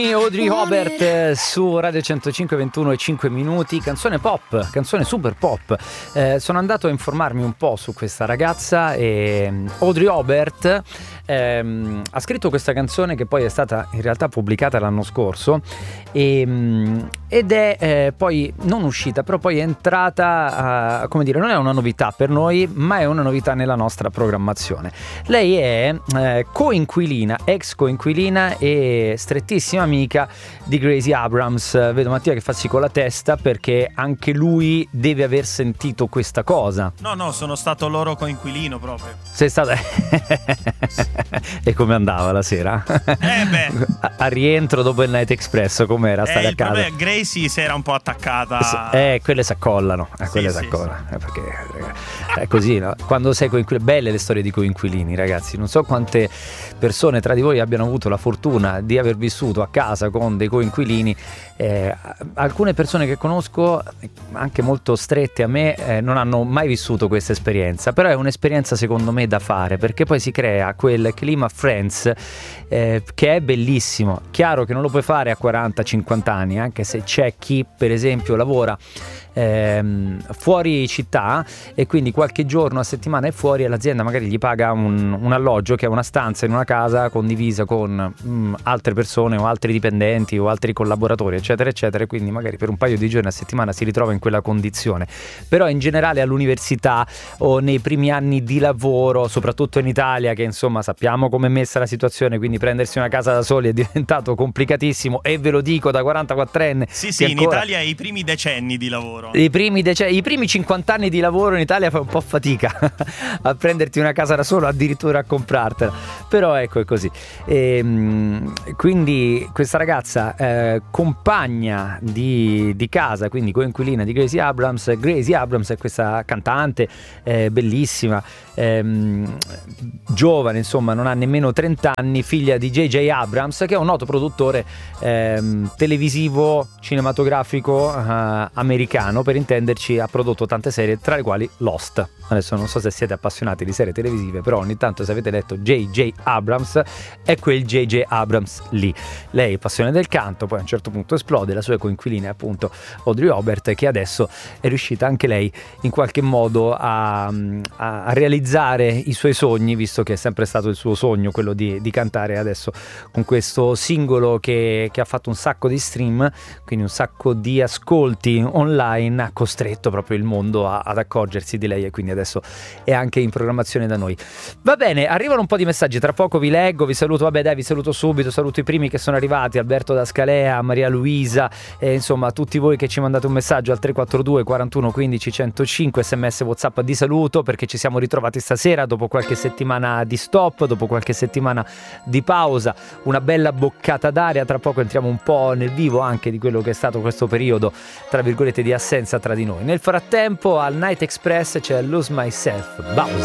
Audrey Hobart su Radio 105, 21 e 5 minuti, canzone pop, canzone super pop. Sono andato a informarmi un po' su questa ragazza e Audrey Hobart ha scritto questa canzone che poi è stata in realtà pubblicata l'anno scorso ed è poi non uscita, però poi è entrata, come dire, non è una novità per noi, ma è una novità nella nostra programmazione. Lei è coinquilina, ex coinquilina e strettissima amica di Gracie Abrams. Vedo Mattia che fa sì con la testa perché anche lui deve aver sentito questa cosa. No, sono stato loro coinquilino proprio. Sei stato... E come andava la sera? A rientro dopo il Night Express, com'era stare a casa? Gracie si era un po' attaccata. Quelle si accollano. Quelle si accollano. Perché è così, no? Quando sei coinquilino, belle le storie di coinquilini, ragazzi. Non so quante persone tra di voi abbiano avuto la fortuna di aver vissuto a casa con dei coinquilini. Alcune persone che conosco, anche molto strette a me, non hanno mai vissuto questa esperienza, però è un'esperienza secondo me da fare, perché poi si crea quel clima Friends che è bellissimo. Chiaro che non lo puoi fare a 40-50 anni, anche se c'è chi per esempio lavora fuori città e quindi qualche giorno a settimana è fuori e l'azienda magari gli paga un alloggio che è una stanza in una casa condivisa con altre persone o altri dipendenti o altri collaboratori eccetera eccetera, e quindi magari per un paio di giorni a settimana si ritrova in quella condizione. Però in generale all'università o nei primi anni di lavoro, soprattutto in Italia, che insomma sappiamo com'è messa la situazione, quindi prendersi una casa da soli è diventato complicatissimo, e ve lo dico da 44enne. Sì, in Italia i primi decenni di lavoro. I primi 50 anni di lavoro in Italia fai un po' fatica a prenderti una casa da solo, addirittura a comprartela, però ecco, è così. Quindi questa ragazza compagna di casa, quindi coinquilina di Gracie Abrams. Gracie Abrams è questa cantante bellissima, giovane, insomma non ha nemmeno 30 anni, figlia di J.J. Abrams, che è un noto produttore televisivo, cinematografico americano. Per intenderci, ha prodotto tante serie, tra le quali Lost. Adesso non so se siete appassionati di serie televisive, però ogni tanto se avete letto J.J. Abrams è quel J.J. Abrams lì. Lei è passione del canto, poi a un certo punto esplode. La sua coinquilina è appunto Audrey Hobart, che adesso è riuscita anche lei in qualche modo a realizzare i suoi sogni, visto che è sempre stato il suo sogno quello di cantare. Adesso con questo singolo che ha fatto un sacco di stream, quindi un sacco di ascolti online, ha costretto proprio il mondo ad accorgersi di lei, e quindi adesso è anche in programmazione da noi. Va bene, arrivano un po' di messaggi, tra poco vi leggo, vi saluto, vi saluto subito, saluto i primi che sono arrivati: Alberto da Scalea, Maria Luisa, insomma tutti voi che ci mandate un messaggio al 342 41 15 105, sms WhatsApp di saluto, perché ci siamo ritrovati stasera dopo qualche settimana di stop, dopo qualche settimana di pausa, una bella boccata d'aria. Tra poco entriamo un po' nel vivo anche di quello che è stato questo periodo tra virgolette di assenza tra di noi. Nel frattempo al Night Express c'è Lose Myself, Bowser.